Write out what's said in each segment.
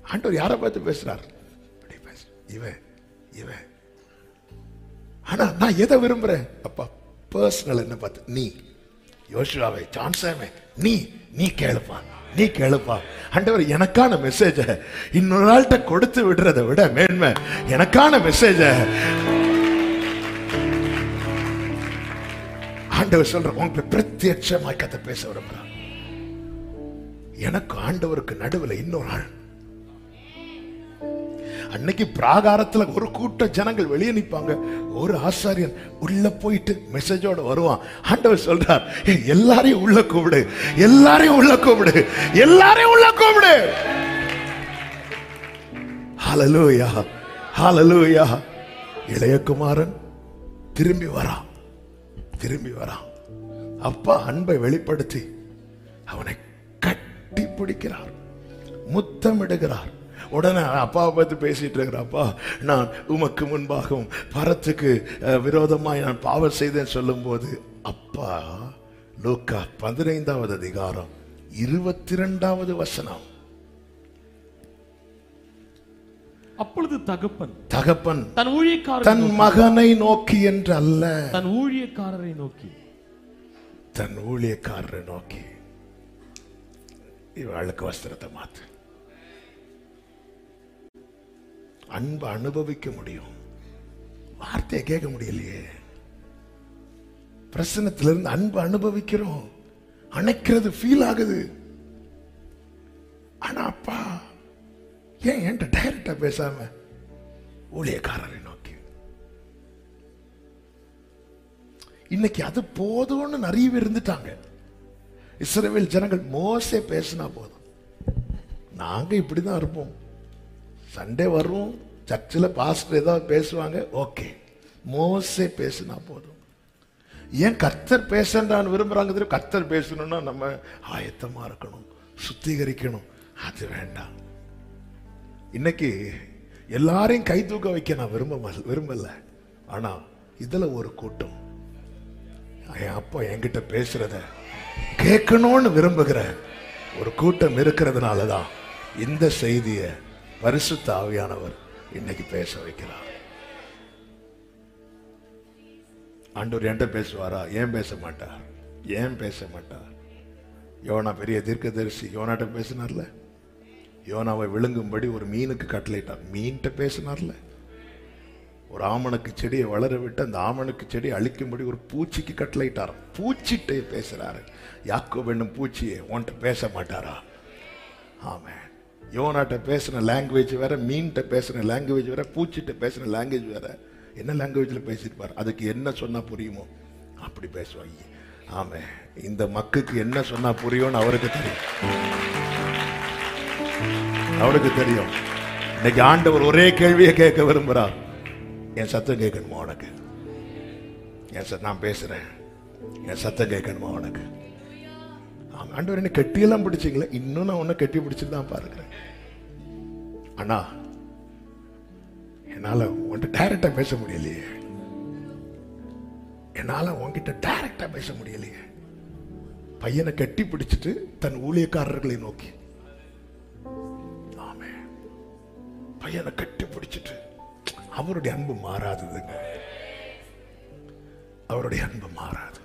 ஆண்டவர் யாரை பார்த்து பேசுறார்? இவன் இவன். ஆனா நான் எதை விரும்புறேன்? அப்பா பர்சனல் என்ன பார்த்து, நீ யோசுவாவே, ஜான்சனே, நீ கேளுப்பா, நீ கேளுப்பா. ஆண்டவர் எனக்கான மெசேஜ இன்னொரு ஆள்கிட்ட கொடுத்து விடுறதை விட மேன்மை எனக்கான மெசேஜ ஆண்டவர் சொல்ற உங்களை பிரத்யட்சமாய் கதை பேச விரும்புறார். எனக்கு ஆண்டவருக்கு நடுவில் இன்னொரு ஆள். அன்னைக்கு பிராகாரத்துல ஒரு கூட்ட ஜனங்கள் வெளியே நிற்பாங்க, ஒரு ஆசாரியன் உள்ள போயிட்டு மெசேஜோட வருவான். ஆண்டவர் சொல்றார், எல்லாரையும் உள்ள கூப்பிடு, எல்லாரையும் உள்ள கூப்பிடு, எல்லாரையும் உள்ள கூப்பிடு. ஹல்லேலூயா, ஹல்லேலூயா. இளையகுமாரன் திரும்பி வரான், திரும்பி வரான். அப்பா அன்பை வெளிப்படுத்தி அவனை கட்டி பிடிக்கிறார், முத்தமிடுகிறார். உடனே அப்பாவை பார்த்து பேசிட்டு இருக்கிற, அப்பா நான் உமக்கு முன்பாகவும் பரத்துக்கு விரோதமாய் நான் பாவம் செய்தேன் சொல்லும் போது, அப்பா லூக்கா 15வது அதிகாரம் 22வது வசனம். அப்பொழுது தகப்பன் தன் ஊழியக்காரர் தன் மகனை நோக்கி என்று அல்ல, தன் ஊழியக்காரரை நோக்கி, தன் ஊழியக்காரரை நோக்கி, இவளுக்கு வஸ்திரத்தை மாத்து. அன்பு அனுபவிக்க முடியும், வார்த்தையை கேட்க முடியலையே. பிரசன்னத்திலிருந்து அன்பு அனுபவிக்கிறோம், அணைக்கிறது ஃபீல் ஆகுது. ஆனா அப்பா ஏன் என்கிட்ட டைரக்டா பேசாம ஊழியக்காரரை நோக்கி? இன்னைக்கு அது போதும்னு நிறைய பேர் இருந்துட்டாங்க. இஸ்ரவேல் ஜனங்கள் மோசே பேசினா போதும், நாங்க இப்படிதான் இருப்போம். சண்டே வரும், சர்ச்சில் பாஸ்டர் ஏதாவது பேசுவாங்க, ஓகே. மோசே பேசினா போதும். ஏன் கர்த்தர் பேசண்டான்னு விரும்புறாங்க? கர்த்தர் பேசணும்னா நம்ம ஆயத்தமா இருக்கணும், சுத்திகரிக்கணும். அது வேண்டாம். இன்னைக்கு எல்லாரையும் கை தூக்க வைக்க நான் விரும்பல. ஆனா இதுல ஒரு கூட்டம் என் அப்பா என்கிட்ட பேசுறத கேட்கணும்னு விரும்புகிற ஒரு கூட்டம் இருக்கிறதுனாலதான் இந்த செய்தியை பரிசுத்த ஆவியானவர் இன்னைக்கு பேச வைக்கிறார். ஆண்டவர் என்கிட்ட பேசுவாரா? ஏன் பேச மாட்டார்? ஏன் பேச மாட்டார்? யோனா பெரிய தீர்க்கதரிசி, யோனாட்ட பேசினார்ல. யோனாவை விழுங்கும்படி ஒரு மீனுக்கு கட்டளையிட்டார், மீன்கிட்ட பேசினார்ல. ஒரு ஆமணக்கு செடியை வளர விட்டு அந்த ஆமணக்கு செடியை அழிக்கும்படி ஒரு பூச்சிக்கு கட்டளையிட்டார், பூச்சிட்டே பேசுறாரு. யாக்கோபு என்னும் பூச்சியே உன்கிட்ட பேச மாட்டாரா? ஆமென். யோனாட்ட பேசின லாங்குவேஜ் வேற, மீன்கிட்ட பேசின லாங்குவேஜ் வேற, பூச்சிட்ட பேசின லாங்குவேஜ் வேற. என்ன லாங்குவேஜ்ல பேசிருப்பார்? அதுக்கு என்ன சொன்னா புரியுமோ அப்படி பேசுவாங்க. ஆமே, இந்த மக்குக்கு என்ன சொன்னா புரியும்னு அவருக்கு தெரியும், அவருக்கு தெரியும். இன்னைக்கு ஆண்டவர் ஒரே கேள்வியை கேட்க விரும்புறார், என் சத்தம் கேட்கணுமா உனக்கு? நான் பேசுறேன், என் சத்தம் கேட்கணுமா உனக்கு? ஆண்டவர் என்ன கட்டியெல்லாம் பிடிச்சிங்களே, இன்னும் நான் உன்னை கட்டி பிடிச்சிட்டு தான் பாருக்கிறேன். ஆனா என்னால உன்கிட்ட டைரக்டா பேச முடியலையே, என்னால உன்கிட்ட டைரக்டா பேச முடியலையே. பையனை கட்டி பிடிச்சிட்டு தன் ஊழியக்காரர்களை நோக்கி, ஆமே, பையனை கட்டி பிடிச்சிட்டு. அவருடைய அன்பு மாறாததுங்க, அவருடைய அன்பு மாறாது.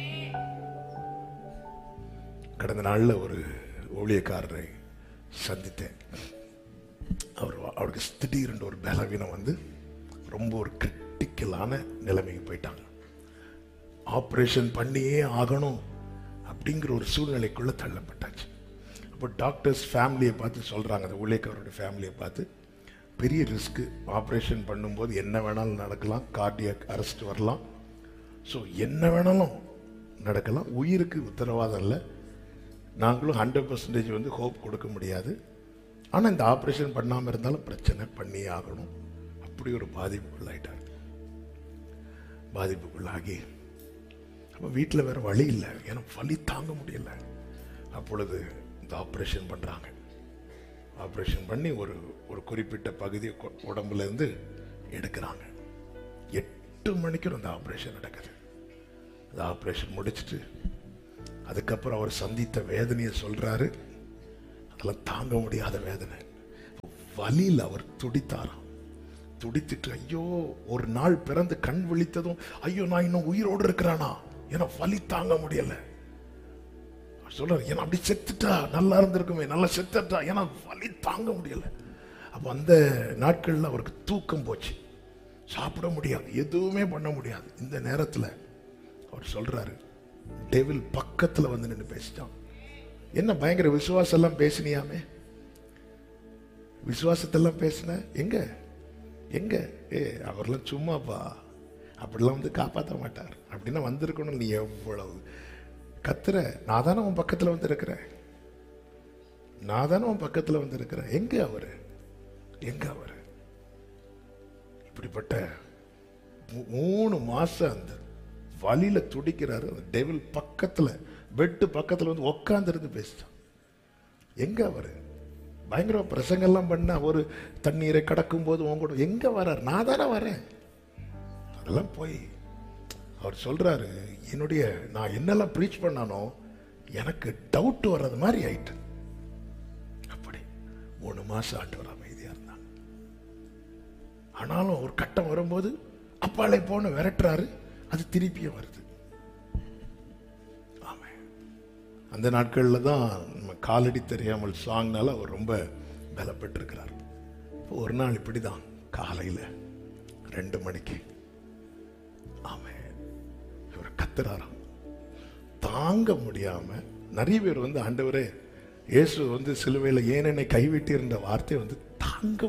கடந்த நாள்ல ஒரு ஊழியக்காரரை சந்தித்தேன். அவருக்கு திடீரென்று ஒரு பலவீனம் வந்து ரொம்ப ஒரு கிரிட்டிக்கலான நிலைமைக்கு போயிட்டாங்க. ஆப்ரேஷன் பண்ணியே ஆகணும் அப்படிங்கிற ஒரு சூழ்நிலைக்குள்ள தள்ளப்பட்டாச்சு. அப்போ டாக்டர்ஸ் ஃபேமிலியை பார்த்து சொல்றாங்க, அந்த ஊழியக்காரருடைய ஃபேமிலியை பார்த்து, பெரிய ரிஸ்க், ஆப்ரேஷன் பண்ணும்போது என்ன வேணாலும் நடக்கலாம், கார்டியாக் அரெஸ்ட் வரலாம், ஸோ என்ன வேணாலும் நடக்கலாம், உயிருக்கு உத்தரவாதம் இல்லை, நாங்களும் 100% வந்து ஹோப் கொடுக்க முடியாது, ஆனால் இந்த ஆப்ரேஷன் பண்ணாமல் இருந்தாலும் பிரச்சனை பண்ணியே ஆகணும். அப்படி ஒரு பாதிப்புக்குள்ளாயிட்டார். பாதிப்புக்குள்ளாகி அப்போ வீட்டில் வேற வழி இல்லை, ஏன்னா வலி தாங்க முடியல. அப்பொழுது இந்த ஆப்ரேஷன் பண்ணுறாங்க. ஆப்ரேஷன் பண்ணி ஒரு ஒரு குறிப்பிட்ட பகுதியை உடம்புல இருந்து எடுக்கிறாங்க. 8 மணிக்கு அந்த ஆப்ரேஷன் நடக்குது. அந்த ஆப்ரேஷன் முடிச்சுட்டு அதுக்கப்புறம் அவர் சந்தித்த வேதனையை சொல்றாரு. அதெல்லாம் தாங்க முடியாத வேதனை. வலியில் அவர் துடித்தாராம். துடித்துட்டு ஐயோ, ஒரு நாள் பிறந்து கண் விழித்ததும் ஐயோ நான் இன்னும் உயிரோடு இருக்கிறானா, ஏன்னா வலி தாங்க முடியல. சொல்றாரு, ஏன்னா அப்படி செத்துட்டா நல்லா இருந்திருக்குமே, நல்லா செத்துட்டா, ஏன்னா வலி தாங்க முடியல. அப்ப அந்த நாட்கள்ல அவருக்கு தூக்கம் போச்சு, சாப்பிட முடியாது, எதுவுமே பண்ண முடியாது. இந்த நேரத்துல அவர் சொல்றாரு, டெவில் பக்கத்துல வந்து நின்று பேசிட்டான். என்ன பயங்கர விசுவாசம் எல்லாம் பேசினியாமே, விசுவாசத்தெல்லாம் பேசின எங்க எங்க? அவர்லாம் சும்மாப்பா, அப்படிலாம் வந்து காப்பாற்ற மாட்டார். அப்படின்னா வந்திருக்கணும். நீ எவ்வளவு கத்துற, நான் தானே உன் பக்கத்துல வந்து இருக்கிறேன், நான் தானே உன் பக்கத்துல வந்து இருக்கிறேன். எங்க அவரு, எங்க அவரு? இப்படிப்பட்ட 3 மாசம் அந்த வலியில துடிக்கிறாரு. அந்த டெவில் பக்கத்துல, பெட்டு பக்கத்துல வந்து உட்கார்ந்து பேசிட்டான். எங்க அவரு? பயங்கர பிரசங்கெல்லாம் பண்ண, ஒரு தண்ணீரை கடக்கும் போது உங்களோட எங்க வர்றார்? நான் தானே வரேன். அதெல்லாம் போய் அவர் சொல்றாரு, என்னுடைய நான் என்னெல்லாம் ப்ரீச் பண்ணானோ எனக்கு டவுட் வர்றது மாதிரி ஆயிட்டு. அப்படி 3 மாசம் ஆண்டவர் அமைதியா இருந்தாங்க. ஆனாலும் ஒரு கட்டம் வரும்போது அப்பாலே போன விரட்டுறாரு, அது திருப்பியும் வருது. அந்த நாட்கள்ல தான் நம்ம காலடி தெரியாமல் சாங்னால அவர் ரொம்ப பலப்பட்டிருக்கிறார். ஒரு நாள் இப்படிதான் காலையில 2 மணிக்கு இவர் கத்துறாராம். தாங்க முடியாம நிறைய பேர் வந்து ஆண்டவரே, இயேசு வந்து சிலுவையில் ஏன் என்னை கைவிட்டிருந்த வார்த்தை வந்து தாங்க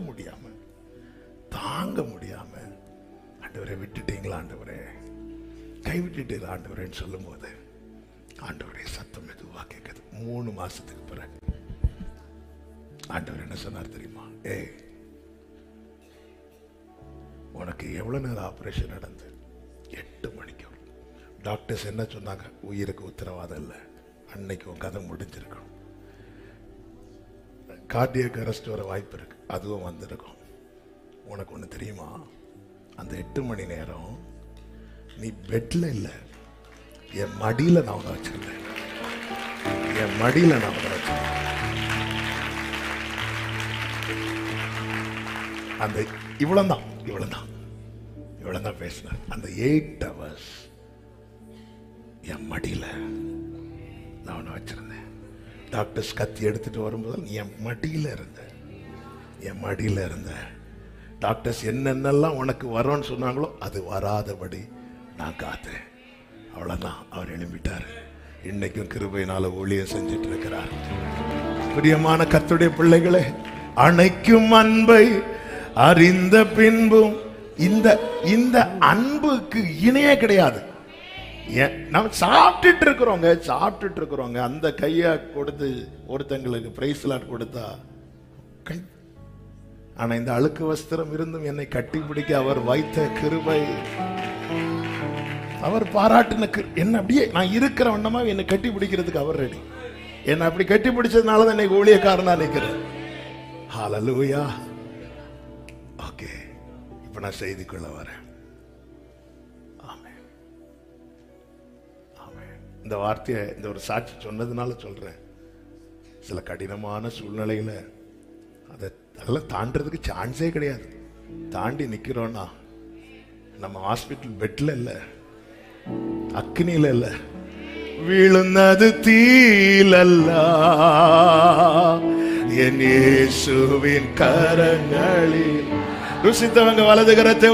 முடியாம ஆண்டவரே விட்டுட்டீங்களா, ஆண்டவரே கைவிட்டுட்டீங்களா ஆண்டவரேன்னு சொல்லும் போது ஆண்டவரே சத்தம் மெதுவா கேட்குது. 3 மாசத்துக்கு பிறகு ஆண்டவர் என்ன சொன்னார் தெரியுமா? உனக்கு எவ்வளவு நேரம் ஆபரேஷன் நடந்து? 8 மணிக்கு. டாக்டர்ஸ் என்ன சொன்னாங்க? உயிருக்கு உத்தரவாதம் இல்லை, அன்னைக்கு உன் கதை முடிஞ்சிருக்கும். கார்டியக் அரெஸ்ட் வர வாய்ப்பு இருக்கு, அதுவும் வந்திருக்கும். உனக்கு ஒண்ணு தெரியுமா? அந்த 8 மணி நேரம் நீ பெட்ல இல்லை, என் மடியில நான் உன்னை வச்சிருந்தேன், என் மடியில நான் உன்னை வச்சிருந்தேன். அந்த இவ்வளவுதான் பேசினார். அந்த 8 hours என் மடியில நான் உன்னை வச்சிருந்தேன். டாக்டர்ஸ் கத்தி எடுத்துட்டு வரும்போது என் மடியில இருந்த டாக்டர்ஸ் என்னென்னலாம் உனக்கு வரும்னு சொன்னாங்களோ அது வராதபடி நான் காத்தேன். அவ்வளவுதான். அவர் எழும்பிட்டார். இன்னைக்கும் கிருபையினால ஊழியம் செஞ்சிட்டு இருக்கிறார். பிரியமான கர்த்தருடைய பிள்ளைகளே, அணைக்கும் அன்பை அறிந்த பின்பும் இந்த அன்புக்கு இணையே கிடையாது. நம்ம சாப்பிட்டுட்டு இருக்கிறோங்க, அந்த கையா கொடுத்து ஒருத்தங்களுக்கு பிரைஸ் லாட் கொடுத்தா, ஆனா இந்த அழுக்கு வஸ்திரம் இருந்தும் என்னை கட்டி பிடிக்க அவர் வைத்த கிருபை, அவர் பாராட்டின என்ன அப்படியே நான் இருக்கிற வண்ணமா என்னை கட்டி பிடிக்கிறதுக்கு அவர் ரெடி. என்னை அப்படி கட்டி பிடிச்சதுனாலதான் என்னை ஊழியக்காரனா நினைக்கிறேன். ஹல்லேலூயா. ஓகே, இப்ப நான் செய்திக்குள்ள வரேன். இந்த வார்த்தையை, இந்த ஒரு சாட்சி சொன்னதுனால சொல்றேன். சில கடினமான சூழ்நிலையில அதெல்லாம் தாண்டறதுக்கு சான்ஸே கிடையாது. தாண்டி நிக்கிறோம்னா நம்ம ஹாஸ்பிட்டல் பெட்ல இல்ல, அக்னியில இல்ல, விழுந்தது தீலல்ல, என் இயேசுவின் கரங்களில். ருசித்தவங்க வலது கரத்தை